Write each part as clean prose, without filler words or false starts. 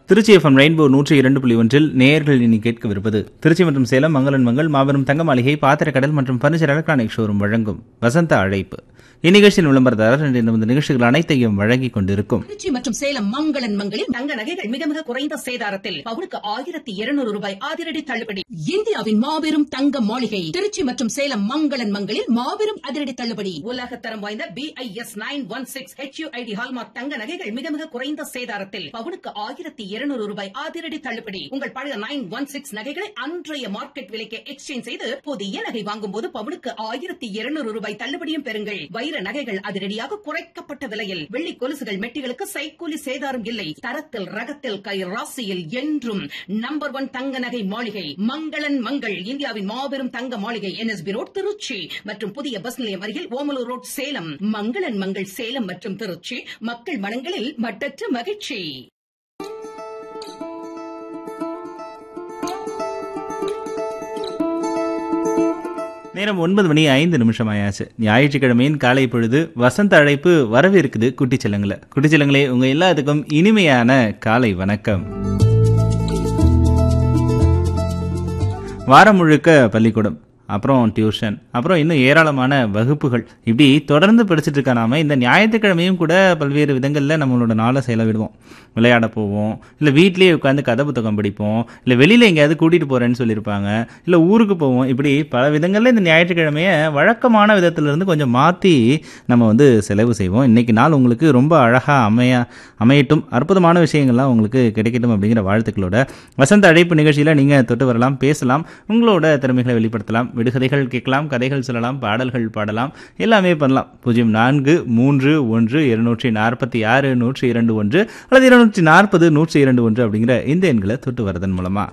Trichy FM rainbow 102.1 நேயர்கள் இனி கேட்கவிருப்பது திருச்சி மற்றும் சேலம் மங்களன் மங்கள் மாபெரும் தங்க மாளிகை பாத்திரக்கடல் மற்றும் பர்னிச்சர் எலக்ட்ரானிக் ஷோரூம் வழங்கும் வசந்த அழைப்பு. இந்நிகழ்ச்சியின் விளம்பரதாரர் இந்த நிகழ்ச்சிகள் அனைத்தையும் வழங்கிக் கொண்டிருக்கும் திருச்சி மற்றும் சேலம் மங்களன் மங்களில் தங்க நகைகள் மிக மிக குறைந்த சேதாரத்தில் பவுனுக்கு 1200 ரூபாய் அதிரடி தள்ளுபடி. இந்தியாவின் மாபெரும் தங்க மாளிகை திருச்சி மற்றும் சேலம் மங்களன் மங்களில் மாபெரும் அதிரடி தள்ளுபடி. உலகத்தரம் வாய்ந்த BIS 916 HUID ஹால்மார்க் தங்க நகைகள் மிக மிக குறைந்த சேதாரத்தில் பவுனுக்கு 1200 ரூபாய் அதிரடி தள்ளுபடி. உங்கள் பழைய 916 நகைகளை அன்றைய மார்க்கெட் விலைக்கு எக்ஸ்சேஞ்ச் செய்து புதிய நகை வாங்கும் போது பவுனுக்கு 1200 ரூபாய் தள்ளுபடியும் பெறுங்கள். வைர நகைகள் அதிரடியாக குறைக்கப்பட்ட விலையில், வெள்ளி கொலுசுகள் மெட்டிகளுக்கு சைக்கூலி சேதாரம் இல்லை. தரத்தில் ரகத்தில் கை ராசியில் என்றும் நம்பர் 1 தங்க நகை மாளிகை மங்களன் மங்கள். இந்தியாவின் மாபெரும் தங்க மாளிகை NSB ரோட் திருச்சி மற்றும் புதிய பஸ் நிலையம் அருகில் ஓமலூர் ரோட் சேலம். மங்களன் மங்கள் சேலம் மற்றும் திருச்சி மக்கள் மனங்களில் மட்டற்ற மகிழ்ச்சி. நேரம் 9:05 ஆயாச்சு. ஞாயிற்றுக்கிழமையின் காலை பொழுது வசந்த அழைப்பு வரவிருக்குது. குட்டிச்செல்லங்களே உங்க எல்லாத்துக்கும் இனிமையான காலை வணக்கம். வாரம் முழுக்க பள்ளிக்கூடம், அப்புறம் டியூஷன், அப்புறம் இன்னும் ஏராளமான வகுப்புகள், இப்படி தொடர்ந்து படிச்சுட்டு இருக்க நாம இந்த ஞாயிற்றுக்கிழமையும் கூட பல்வேறு விதங்களில் நம்மளோட நாளை செலவிடுவோம். விளையாட போவோம், இல்லை வீட்லேயே உட்காந்து கதை புத்தகம் படிப்போம், இல்லை வெளியில் எங்கேயாவது கூட்டிகிட்டு போகிறேன்னு சொல்லியிருப்பாங்க, இல்லை ஊருக்கு போவோம். இப்படி பல விதங்களில் இந்த ஞாயிற்றுக்கிழமையை வழக்கமான விதத்திலிருந்து கொஞ்சம் மாற்றி நம்ம செலவு செய்வோம். இன்றைக்கி நாள் உங்களுக்கு ரொம்ப அழகாக அமையட்டும், அற்புதமான விஷயங்கள்லாம் உங்களுக்கு கிடைக்கட்டும் அப்படிங்கிற வாழ்த்துக்களோட வசந்த அழைப்பு நிகழ்ச்சியில் நீங்கள் தொட்டு வரலாம், பேசலாம், உங்களோட திறமைகளை வெளிப்படுத்தலாம், விடுகதைகள் கேட்கலாம், கதைகள் சொல்லலாம், பாடல்கள் பாடலாம், எல்லாமே பண்ணலாம். 0431 246 102 1 அல்லது 240 102 அப்படிங்கிற இந்த எண்களை தொட்டு வரதன் மூலமா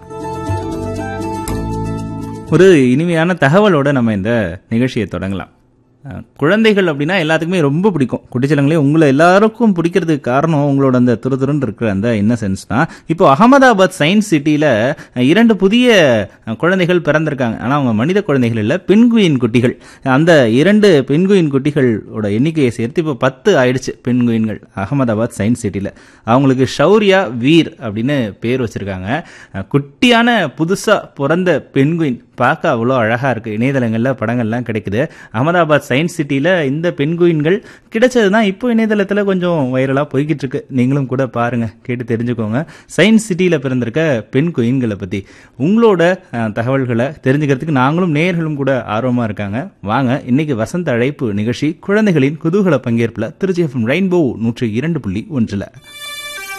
ஒரு இனிமையான தகவலோட நம்ம இந்த நிகழ்ச்சியை தொடங்கலாம். குழந்தைகள் அப்படின்னா எல்லாத்துக்குமே ரொம்ப பிடிக்கும். குட்டிச்சலங்களே உங்களை எல்லாருக்கும் பிடிக்கிறதுக்கு காரணம் உங்களோட அந்த துருதுருன்னு இருக்கிற அந்த இன்னசென்ஸ் தான். இப்போ அகமதாபாத் சயின்ஸ் சிட்டியில் 2 புதிய குழந்தைகள் பிறந்திருக்காங்க. ஆனால் அவங்க மனித குழந்தைகள் இல்லை, பெண்குயின் குட்டிகள். அந்த 2 பெண்குயின் குட்டிகளோட எண்ணிக்கையை சேர்த்து இப்போ 10 ஆயிடுச்சு பெண்குயின்கள் அகமதாபாத் சயின்ஸ் சிட்டியில். அவங்களுக்கு ஷௌரியா, வீர் அப்படின்னு பேர் வச்சிருக்காங்க. குட்டியான புதுசாக பிறந்த பெண்குயின் பார்க்க அவ்வளோ அழகாக இருக்குது. இணையதளங்களில் படங்கள்லாம் கிடைக்குது. அகமதாபாத் சயின்ஸ் சிட்டியில் இந்த பெண்குயின்கள் கிடைச்சது தான் இப்போ இணையதளத்தில் கொஞ்சம் வைரலாக போய்கிட்டு இருக்கு. நீங்களும் கூட பாருங்கள், கேட்டு தெரிஞ்சுக்கோங்க சயின்ஸ் சிட்டியில் பிறந்திருக்க பெண் குயின்களை பற்றி. உங்களோட தகவல்களை தெரிஞ்சுக்கிறதுக்கு நாங்களும் நேயர்களும் கூட ஆர்வமாக இருக்காங்க. வாங்க, இன்னைக்கு வசந்த அழைப்பு நிகழ்ச்சி குழந்தைகளின் குதூகல பங்கேற்பில் திருச்சி எஃப்எம் ரெயின்போ 102.1